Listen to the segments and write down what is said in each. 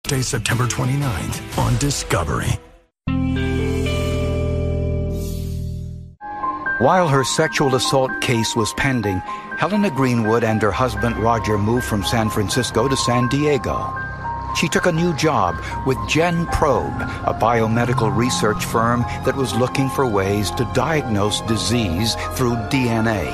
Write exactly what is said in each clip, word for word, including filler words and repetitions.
Day, September twenty-ninth on Discovery. While her sexual assault case was pending, Helena Greenwood and her husband Roger moved from San Francisco to San Diego. She took a new job with GenProbe, a biomedical research firm that was looking for ways to diagnose disease through D N A.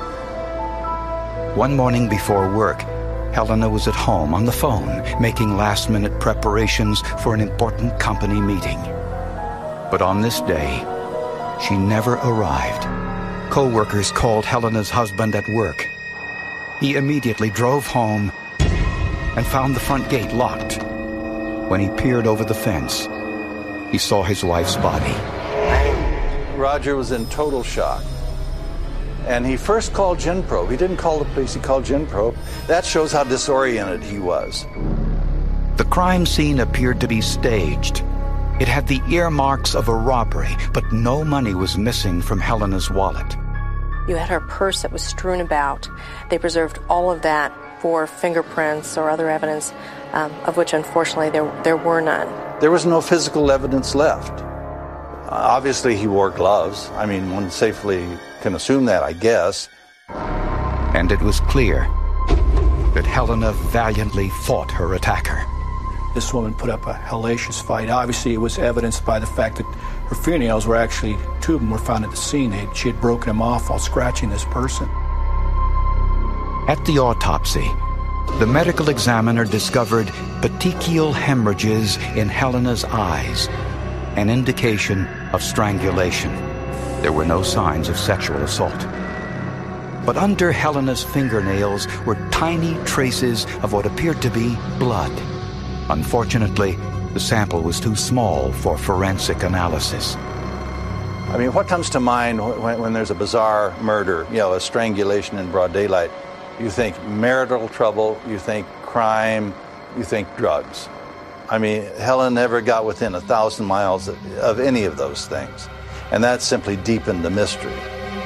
One morning before work, Helena was at home on the phone, making last-minute preparations for an important company meeting. But on this day, she never arrived. Co-workers called Helena's husband at work. He immediately drove home and found the front gate locked. When he peered over the fence, he saw his wife's body. Roger was in total shock. And he first called GenProbe. He didn't call the police, he called GenProbe. That shows how disoriented he was. The crime scene appeared to be staged. It had the earmarks of a robbery, but no money was missing from Helena's wallet. You had her purse that was strewn about. They preserved all of that for fingerprints or other evidence, um, of which unfortunately there, there were none. There was no physical evidence left. Uh, obviously he wore gloves. I mean, one safely can assume that, I guess. And it was clear that Helena valiantly fought her attacker. This woman put up a hellacious fight. Obviously, it was evidenced by the fact that her fingernails were actually, two of them were found at the scene. She had broken them off while scratching this person. At the autopsy, the medical examiner discovered petechial hemorrhages in Helena's eyes, an indication of strangulation. There were no signs of sexual assault. But under Helena's fingernails were tiny traces of what appeared to be blood. Unfortunately, the sample was too small for forensic analysis. I mean, what comes to mind when, when there's a bizarre murder, you know, a strangulation in broad daylight? You think marital trouble, you think crime, you think drugs. I mean, Helen never got within a thousand miles of, of any of those things. And that simply deepened the mystery.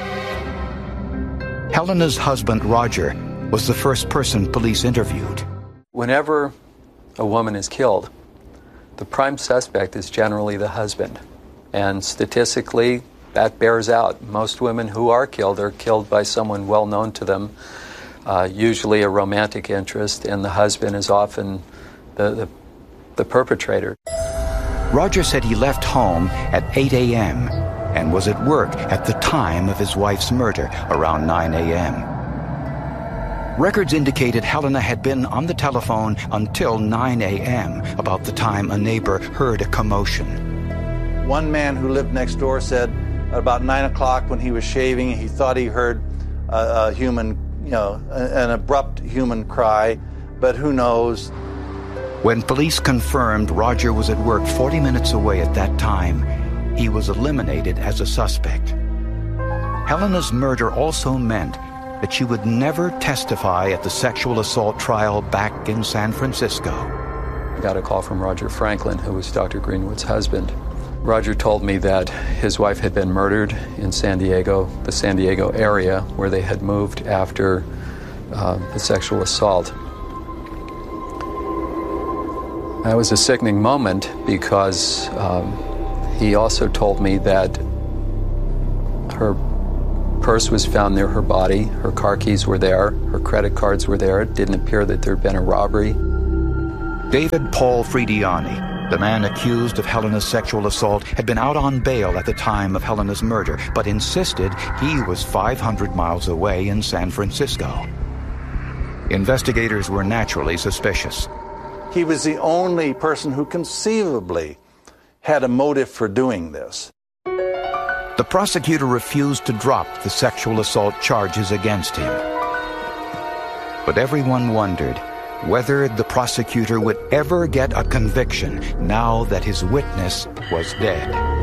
Helena's husband, Roger, was the first person police interviewed. Whenever a woman is killed, the prime suspect is generally the husband. And statistically, that bears out. Most women who are killed are killed by someone well known to them, uh, usually a romantic interest, and the husband is often the, the, the perpetrator. Roger said he left home at eight a.m. and was at work at the time of his wife's murder, around nine a.m. Records indicated Helena had been on the telephone until nine a.m., about the time a neighbor heard a commotion. One man who lived next door said at about nine o'clock when he was shaving, he thought he heard a, a human, you know, an abrupt human cry, but who knows? When police confirmed Roger was at work forty minutes away at that time, he was eliminated as a suspect. Helena's murder also meant that she would never testify at the sexual assault trial back in San Francisco. I got a call from Roger Franklin, who was Doctor Greenwood's husband. Roger told me that his wife had been murdered in San Diego, the San Diego area, where they had moved after uh, the sexual assault. That was a sickening moment because um, he also told me that her purse was found near her body, her car keys were there, her credit cards were there. It didn't appear that there had been a robbery. David Paul Fridiani, the man accused of Helena's sexual assault, had been out on bail at the time of Helena's murder, but insisted he was five hundred miles away in San Francisco. Investigators were naturally suspicious. He was the only person who conceivably had a motive for doing this. The prosecutor refused to drop the sexual assault charges against him. But everyone wondered whether the prosecutor would ever get a conviction now that his witness was dead.